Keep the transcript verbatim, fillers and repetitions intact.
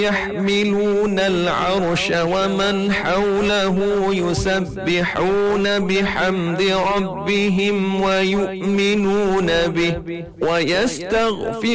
يحملون العرش ومن حوله يسبحون بحمد ربهم ويؤمنون به ويستغفرون